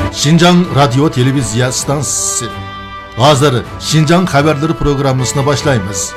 Şinjan Radyo Televizya Stansiyası. Hazır Şinjan Haberleri programımızını başlayınız.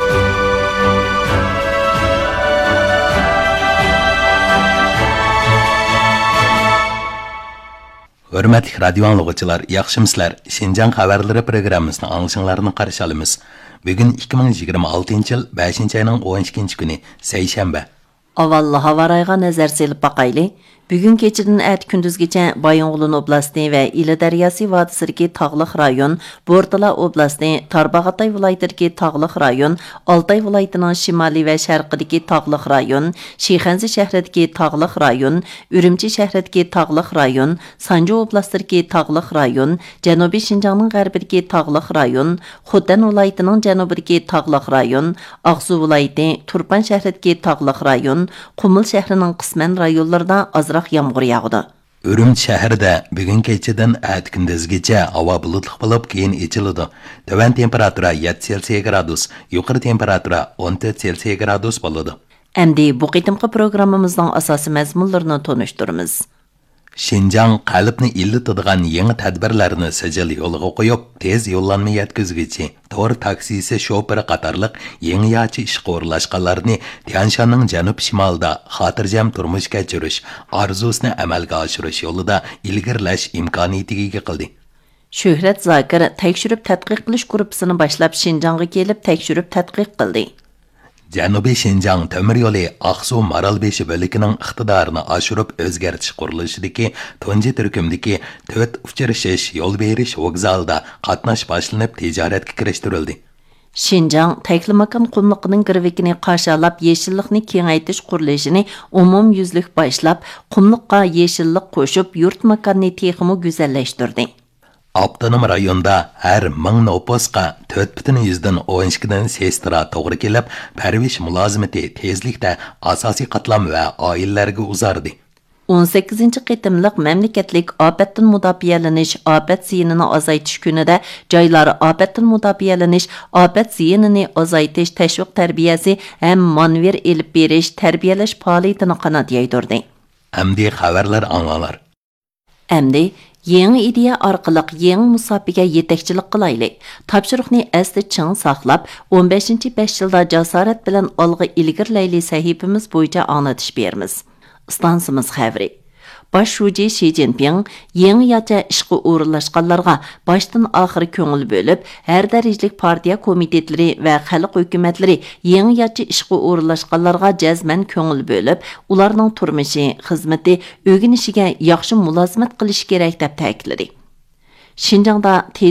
Hörmətli radio anlıqçılar, yaxşımsızlar. Şinjan Haberleri programımızın anlaşılmalarını qarşı alımız. Bugün 2026 yıl 5. ayının 12. günü, seyşembe. Avvalla havarayga nazar selip bakaylı. Bugün keçidin ət gündüzgece Bayonğulun oblasti ve İli Deryası Vadisi'deki Tağlıq rayon, Bordala oblasti, Tarbağatay vilayetideki Tağlıq rayon, Altay vilayetinin şimali ve şərqideki Tağlıq rayon, Şixənzi şəhrideki Tağlıq rayon, Ürümçi şəhrideki Tağlıq rayon, Sancı oblastideki Tağlıq rayon, Cənubi Şinjanın qərbideki Tağlıq rayon, Xuddən vilayetinin cənubideki Tağlıq rayon, Ağsu vilayeti, Turpan şəhrideki Tağlıq rayon, Qumul şəhrinin qismən rayonlarında azraq yağmur yağdı. Ürümçi şəhərdə bugün keçidən ət gündüzgece hava bulutluq bo'lib keyin içildi. Töven temperatura 7 Selsiya gradus, yuqori temperatura 14 Selsiya gradus bo'ladi. Əmdi bu qitimqi programımızdan asası məzmunlarını tonuşturumuz. Şinjan qalbni illitadigan yangi tadbirlarni sijil yo'lga qo'yib, tez yo'llanma yetkazgichi, to'g'ri taksisi shoferi qatorliq yangi yachi ishga o'rlashganlarni Tianshanning janub-shimolida xotirjam turmush kechirish orzusini amalga oshirish yo'lida ilgirlash imkoniyatiga ega qildi. Shuhrat Zakir tekshirib tadqiq qilish guruhini boshlab Şinjanga kelib tekshirib tadqiq qildi. Janubiy Şinjan temir yo'li Aqsu Maralbeshi bo'likining iqtidorini oshirib o'zgartish qurilishidagi tunji turkumdagi 4 uchrashish yo'l berish vokzalida qatnash boshlanib tijoratga kirishtirildi. Şinjan Taklimakan qumliqining girvikini qarshilab yeshillikni kengaytirish qurilishini umumyuzlik boshlab qumliqqa yeshillik qo'shib yurt makonini texmo go'zallashtirdi. Abtonom rayonda her 1000 nopusqa 4,12dan sestira to'g'ri kelib, parvish mulozimati tezlikda asosiy qatlam va oilalarga uzardi. 18. qitimliq mamlakatlik ofatdan mudofialanish, ofat ziyinini azaytish kunida joylar ofatdan mudofialanish, ofat ziyinini azaytish tashviq tarbiyasi ham manver elib berish, tarbiyalash faoliyatini qanot yaydirdi. Amdi xabarlar anglalar. Amdi Yeni ideya orqali yeni musobaqa yetakchilik qilaylik. Topshiriqni asli ching saqlab, 15-5 yilda jasorat bilan olg'a ilgirlayli sahifamiz bo'yicha anglatish beramiz. Stansimiz xabari. Baş şuji Xi Jinping yeni yacha ishga o'rinlashganlarga boshdan oxiri ko'ngil bo'lib, har darajalik partiya komitetlari va xalq hukumatlari yeni yacha ishga o'rinlashganlarga jazman ko'ngil bo'lib, ularning turmushi, xizmati, o'ginishiga yaxshi mulozimat qilish kerak deb ta'kidladi. Şinjanda